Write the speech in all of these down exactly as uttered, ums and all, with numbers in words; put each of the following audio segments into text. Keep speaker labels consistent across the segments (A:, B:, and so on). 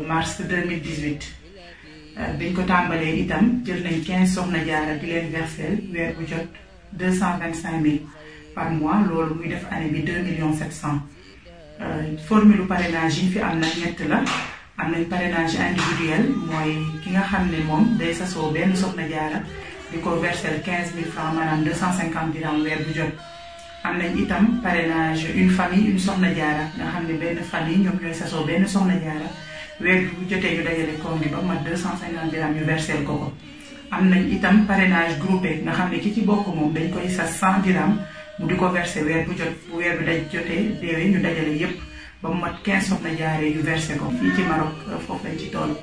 A: mars deux mille dix-huit biñ ko tàmbalee itam jël nañ quinze soxna jaara di leen versel weer bu jot deux cent vingt-cinq mille par mois loolu muy def année bi deux millions sept cent. formule parrainage yi fi am nag ñett la am nañ parrainage individuel mooy ki nga xam ne moom day sasoo benn soxna jaara di ko versel quinze mille francs maanaam deux cent cinquante dirham weer bu jot. am nañ itam parrainage une famille une soxna jaara nga xam ne benn famille ñoom ñooy sasoo benn soxna jaara weer bu jotee ñu dajale koom gi ba mat deux cent cinquante dirham ñu versel ko ko. am nañ itam parrainage groupé nga xam ne ki ci bokk moom dañ koy sas cent dirham mu di ko versé weer bu jot bu weer bi daj jotee déwee ñu dajale yépp ba mu mat quinze soxna jaaree yu versé ko fii ci Maroc foofu lañ ci toll.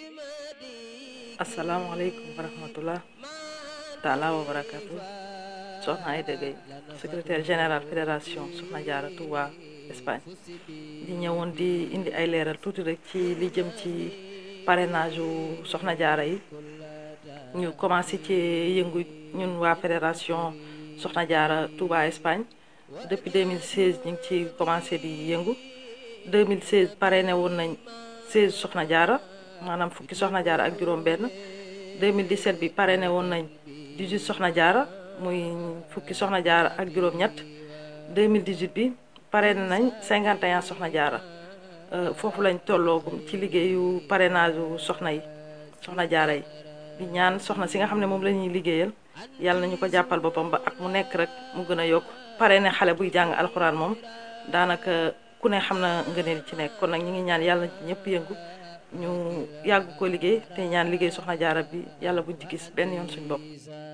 B: asalaamaaleykum wa rahmatullah taala wa barakatu. Soxna Aïda Gueye secrétaire général fédération Soxna Jaara Touba Espagne di ñëwoon di indi ay leeral tuuti rek ci li jëm ci parrainage u Soxna Jaara yi ñu commencé ci yëngu ñun waa fédération Soxna Jaara Touba Espagne depuis deux mille seize ñu ngi ci commencé di yëngu deux mille seize parrainé woon nañ seize Soxna Jaara maanaam fukki Soxna Jaara ak juróom benn deux mille dix-sept bi parrainé woon nañ dix-huit Soxna Jaara muy fukki Soxna Jaara ak juróom ñett deux mille dix-huit bi parrainé nañ cinquante et un Soxna Jaara foofu lañ tolloogum ci liggéeyu parrainage u soxna yi Soxna Jaara yi di ñaan soxna si nga xam ne moom la ñuy liggéeyal yàlla nañu ko jàppal boppam ba ak mu nekk rek mu gën a yokk parrainé xale buy jàng alxuraan moom daanaka ku ne xam na ngëneel ci nekk kon nag ñu ngi ñaan yàlla ci ñëpp yëngu ñu yàgg ko liggéey te ñaan liggéey Soxna Jaara bi yàlla buñ ci gis benn yoon suñ bopp.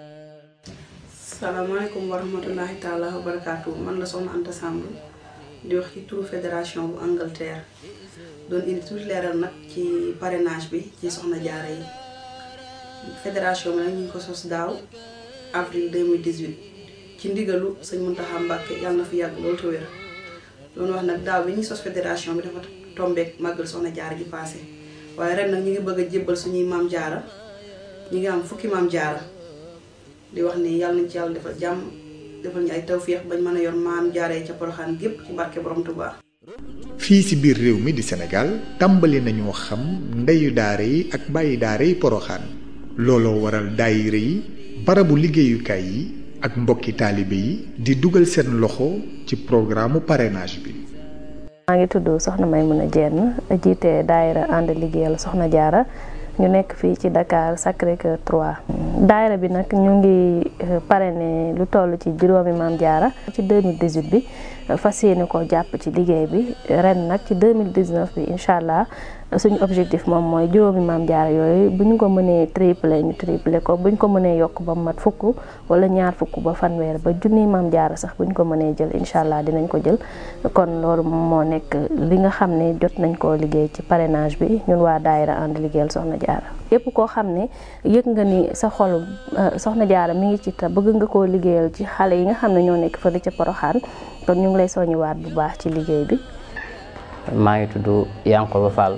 C: salaamaaleykum wa rahmatullahi taala wa barakaatu man la soxna Anta Samb di wax ci turu fédération bu Angleterre doon indi tuuti leeral nag ci parrainage bi ci Soxna Jaara yi fédération bi nag ñu ngi ko sos daaw avril deux mille dix-huit ci ndigalu sëñ Muntaxa Mbàkke yàlla na fi yàgg loolu te wér doon wax nag daaw bi ñuy sos fédération bi dafa tombeek màggal Soxna Jaara gi passé waaye ren nag ñu ngi bëgg a jébbal suñuy maam jaara ñu ngi am fukki maam jaara di wax ni yàlla nañ ci yàlla defal jàmm defal ñu ay tawféex bañ mën a yor maam jaaree ca Poroxaan gépp ci barke borom Tuubaa.
D: fii ci biir réew mi di Sénégal tàmbali nañoo xam ndeyu daara yi ak bàyyi daara yi Poroxaan looloo waral daayira yi barabu liggéeyukaay yi ak mbokki taalibe yi di dugal seen loxo ci programme parrainage bi.
E: maa ngi tudd Soxna Maymuna Jenn jiite daayira ànd liggéeyal Soxna Jaara ñu nekk fii ci Dakar Sacré-Cœur trois. daayira bi nag ñu ngi parrainé lu toll ci juróomi maam jaara ci deux mille dix-huit bi fas yéene ko jàpp ci liggéey bi ren nag ci deux mille dix-neuf bi incha allah suñu objectif moom mooy juróomi maam jaara yooyu bu ñu ko mënee triplé ñu triplé ko bu ñu ko mënee yokk ba mat fukk wala ñaar fukk ba fanweer ba junniy maam jaara sax bu ñu ko mënee jël incha allah dinañ ko jël kon loolu moo nekk li nga xam ne jot nañ koo liggéey ci parrainage bi ñun waa daayira ànd liggéeyal Soxna Jaara yépp koo xam ne yëg nga ni sa xol Soxna Jaara mi ngi ci ta bëgg nga koo liggéeyal ci xale yi nga xam ne ñoo nekk fële ca Poroxaan kon ñu ngi lay soññiwaat bu baax ci liggéey bi.
F: maa ngi tudd Yankoba Fall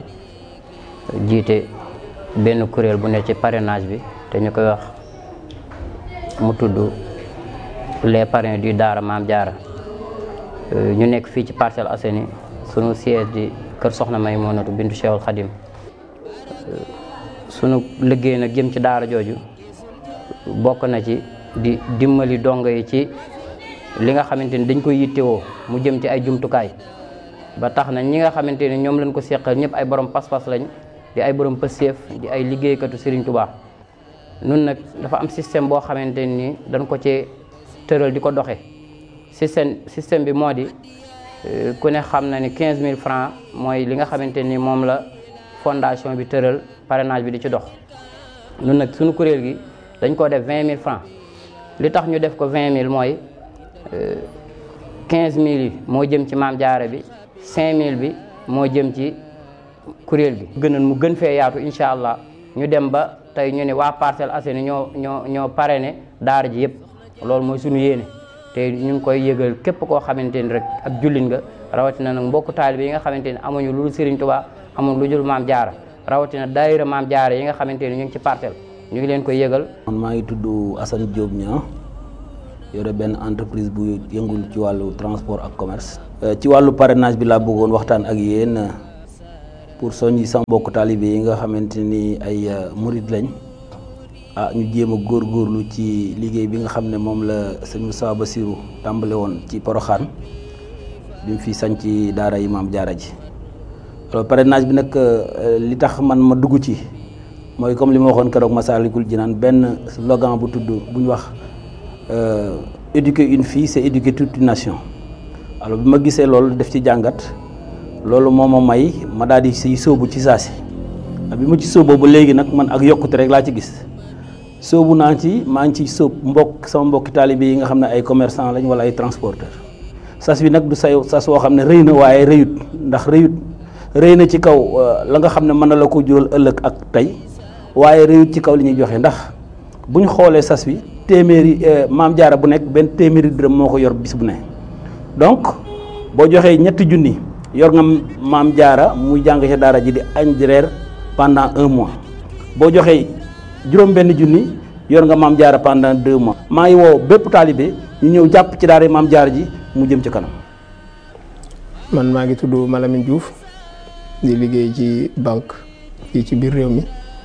F: jiite benn kuréel bu ne ci parrainage bi te ñu koy wax mu tudd les parrains du Daara Maam Jaara ñu nekk fii ci Parcelles Assainies sunu siège di kër Soxna Maymunatu bintu Cheikhul Khadim sunu liggéey nag jëm ci daara jooju bokk na ci di dimbali dongo yi ci li nga xamante ni dañ koy yittewoo mu jëm ci ay jumtukaay ba tax na ñi nga xamante ni ñoom lañ ko seqal ñëpp ay borom pas-pas lañ di ay borom pëseef di ay liggéeykatu Serigne Touba nun nag dafa am système boo xamante ni dañ ko ci tëral di ko doxe système système bi moo di ku ne xam na ni quinze mille francs mooy li nga xamante ni moom la fondation bi tëral parrainage bi di ci dox nun nag suñu kuréel gi dañ ko def vingt mille francs li tax ñu def ko vingt mille mooy quinze mille yi moo jëm ci maam jaara bi cinq mille bi moo jëm ci kuréel gi gënoon mu gën fee yaatu incha allah ñu dem ba tey ñu ne waa Parcelles Assainies ñoo ñoo ñoo parrainé daara ji yëpp loolu mooy suñu yéene te ñu ngi koy yëgal képp koo xamante ni rek ak jullit nga rawatina nag mbokku taalibe yi nga xamante ni amuñu lu Serigne Touba amuñu lu jul maam jaara rawatina daayira maam jaara yi nga xamante ni ñu ngi ci parcelle ñu ngi leen koy yëgal.
G: man maa ngi tudd Assane Diop Niang yore benn entreprise bu yëngul ci wàllu transport ak commerce. ci wàllu parrainage bi laa bëggoon waxtaan ak yéen pour soññi sama mbokk taalibe yi nga xamante ni ay murid lañ ah ñu jéem a góorgóorlu ci liggéey bi nga xam ne moom la sëñ Moussa Bassirou tàmbale woon ci Porokhane bi mu fi sañ ci daara yi Maam Jaara ji. alors parrainage bi nag li tax man ma dugg ci mooy comme li ma waxoon keroog Massalikul Jinaan benn slogan bu tudd bu ñu wax éduquer une fille c'est éduquer toute une nation. alors bi ma gisee loolu def ci jàngat loolu moo ma may ma daal di siy sóobu ci saa si bi ma ci sóoboo ba léegi nag man ak yokkute rek laa ci gis sóobu naa ci maa ngi ci sóob mbokk sama mbokki taalibe yi nga xam ne ay commerçant lañ wala ay transporteur sas bi nag du say sas woo xam ne rëy na waaye rëyut ndax rëyut rëy na ci kaw la nga xam ne mën na la ko jural ëllëg ak tey waaye rëyut ci kaw li ñuy joxe ndax bu ñu xoolee sas bi téeméeri Maam Jaara bu nekk benn téeméeri dërëm moo ko yor bis bu ne donc boo joxee ñetti junni yor nga Maam Jaara muy jàng ca daara ji di añ di reer pendant un mois boo joxee juróom benn junni yor nga Maam Jaara pendant deux mois. maa ngi woo bépp taalibe ñu ñëw jàpp ci daara Maam Jaara ji mu jëm ci kanam.
H: man maa ngi tudd Malamine Diouf di liggéey ci banque fii ci biir réew mi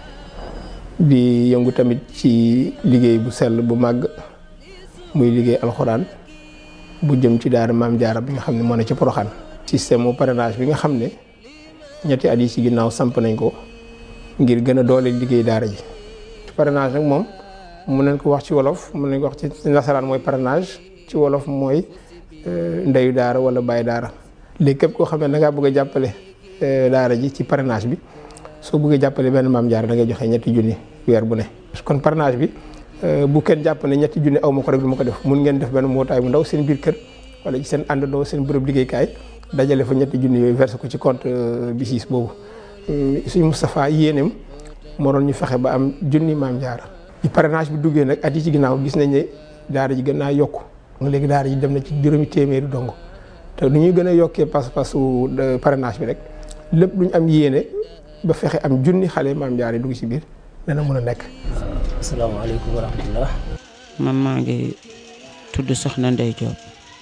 H: di yëngu tamit ci liggéey bu sell bu màgg muy liggéey alxuraan bu jëm ci daara Maam Jaara bi nga xam ne moo ne ci Porokhane. système mu parrainage bi nga xam ne ñetti at yi ci ginnaaw samp nañ ko ngir gën a dooleel liggéey daara ji. parrainage nag moom mun nañ ko wax ci wolof mun nañ ko wax ci nasaraan mooy parrainage ci wolof mooy ndeyu daara wala baay daara. léegi képp koo xam ne da ngaa bëgg a jàppale daara ji ci parrainage bi soo bëggee jàppale benn Maam Jaara da ngay joxe ñetti junni weer bu ne. kon parrainage bi bu kenn jàpp ne ñetti junni aw ma ko rek du ma ko def mun ngeen def benn mbootaay bu ndaw seen biir kër wala ci seen àndandoo seen bërëb liggéeykaay dajale fa ñetti junni yooyu versé ko ci compte bi siis boobu. suñu Moustapha yéeneem moo doon ñu fexe ba am junni Maam Jaara. ci parrainage bi duggee nag at yi ci ginnaaw gis nañ ne daara ji gën naa yokku léegi daara ji dem na ci juróomi téeméeri dong te nu ñuy gën a yokkee pas-pasu parrainage bi rek lépp lu ñu am yéene ba fexe am junni xale Maam Jaara yi dugg ci biir dana mën a nekk.
I: asalaamaaleykum wa rahmatullah. man maa ngi tudd Soxna Ndey Diop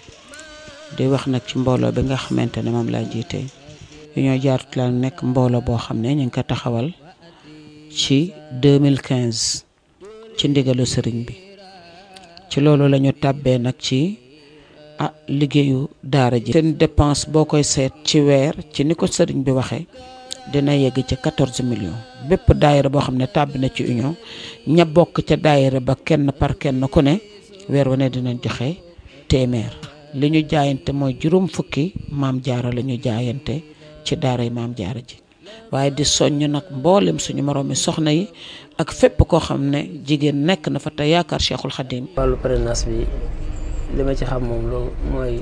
I: di wax nag ci mbooloo bi nga xamante ne moom laa jiite Union Jaaratu la nekk mbooloo boo xam ne ñu ngi ko taxawal ci deux mille quinze ci ndigalu sëriñ bi ci loolu la ñu tàbbee nag ci ah liggéeyu daara ji. seen dépense boo koy seet ci weer ci ni ko sëriñ bi waxee dina yegg ci quatorze millions bépp daayira boo xam ne tàbbi na ci union ña bokk ca daayira ba kenn par kenn ku ne weer wu ne dinañ joxe téeméer. li ñu jaayante mooy juróom fukki Maam Jaara la ñu jaayante ci daara yi Maam Jaara ji waaye di soññ nag mboolem suñu moroomi soxna yi ak fépp koo xam ne jigéen nekk na fa te yaakaar Cheikhul Khadim.
F: wàllu parrainage bi li ma ci xam moom lu mooy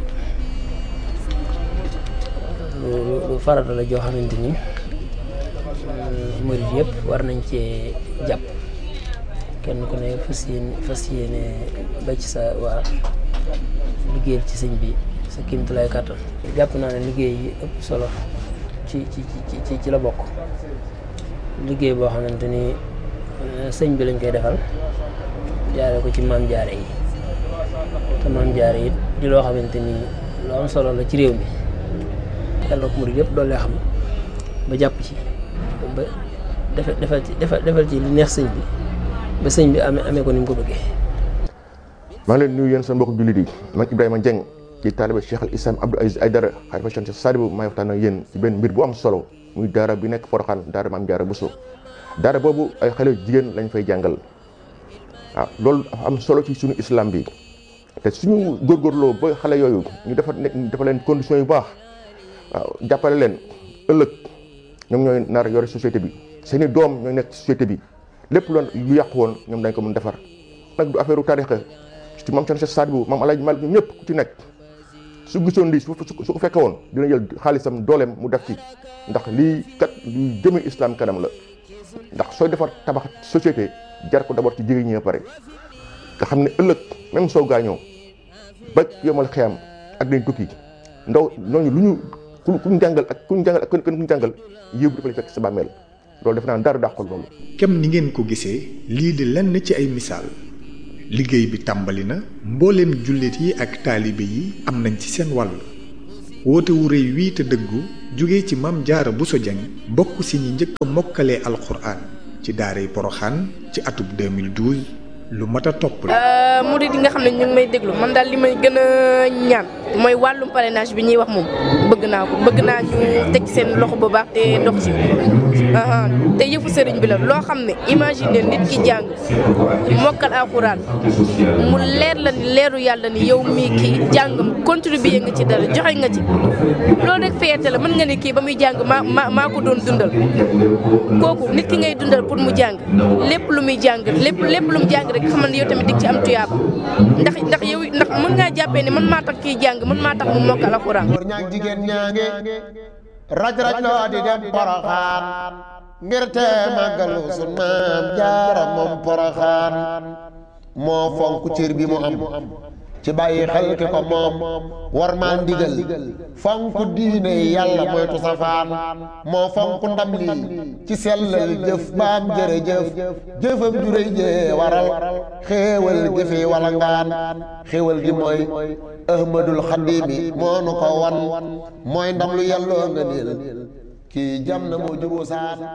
F: lu farata la joo xamante ni murid yëpp war nañ cee jàpp kenn ku ne fas yéene fas yéene ba ci sa waa liggéeyal ci sëñ bi sa kéemtulaay kàttan. jàpp naa ne liggéey yi ëpp solo ci ci ci ci la bokk liggéey boo xamante ni sëñ bi lañ koy defal jaare ko ci Maam Jaara yi te Maam Jaara yi di loo xamante ni lu am solo la ci réew mi yàlla ko murid yëpp doole xam ba jàpp ci ba defal defal ci defal ci li neex sëñ bi ba sëñ bi amee amee ko ni mu ko bëggee.
J: maa ngi leen nuyu yéen seen mbokk jullit yi man Ibrahima Dieng ci taaliba Cheikh al Islam Abdou Aziz Aïdara xalifa Cheikh Sadibou maay waxtaan ak yéen ci benn mbir bu am solo muy daara bi nekk Porokhane daara Maam Jaara Bousso daara boobu ay xale jigéen lañ fay jàngal waaw loolu dafa am solo ci suñu islam bi te suñu góorgóorloo ba xale yooyu ñu defar dafa leen conditions yu baax waaw jàppale leen ëllëg ñoom ñooy nar yore société bi seen i doom ñooy nekk société bi lépp loolu lu yàqu woon ñoom dañ ko mën defar nag du affaire u tarixa ci maam Cheikh Sadibou maam Alaaji Malik ñëpp ku ci nekk su gisoon lii su su ko fekke woon dina jël xaalisam dooleem mu def ci ndax lii kat luy jëme islam kanam la ndax sooy defar tabax société jar ko d'abord ci jigéen ñi ba pare nga xam ne ëllëg même soo gaañoo ba yomal xeyam ak dañ tukki ndaw ñooñu lu ñu ku ku ñu jàngal ak ku ñu jàngal ak ku ñu jàngal yëpp dafa lay fekk sa bàmmeel loolu def naa dara dàqul loolu.
D: kem ni ngeen ko gisee lii di lenn ci ay misaal liggéey bi tàmbali na mbooleem jullit yi ak taalibe yi am nañ ci seen wàll woote wu rëy wii te dëggu jóge ci Maam Jaara Buso Jeng bokk ci ñi njëkk a mokkalee alxuraan ci daaray Poroxaan ci atub deux mille douze lu mat a topp la.
K: murid yi nga xam ne ñu ngi may déglu man daal li may gën a ñaan mooy wàllum parrainage bi ñuy wax moom bëgg naa ko bëgg naa ñu teg seen loxo bu baax te dox ci te yëfu sëriñ bi la loo xam ne imagine nit ki jàng mokkal alxuraan mu leer la ni leeru yàlla ni yow mii kii jàngam contribuer nga ci dara joxe nga ci loolu rek fayete la mën nga ni kii ba muy jàng maa maa maa ko doon dundal kooku nit ki ngay dundal pour mu jàng lépp lu muy jàng lépp lépp lu mu jàng rek xamal ne yow tamit dig ci am tuyaaba ndax ndax yow ndax mën ngaa jàppee ne man maa tax kii jàng man maa tax mu mokkal alxuraan.
L: ñaag jigéen ñaange raj raj loo di dem Poroxaan ngir te màggalu sun Maam Jaara moom Poroxaan moo fonk cër bi mu am ci bàyyi xel ki ko moom war maa ndigal fonk diine yàlla moytu safaan moo fonk ndam lii ci sellal jëf baam jërëjëf jëfam juréy jee waral xéewal gi fi wala ngaan xéewal gi mooy ahmadul xadimi moo nu ko wan mooy ndam lu yàlloo nga niil kii jam na moo juboo saan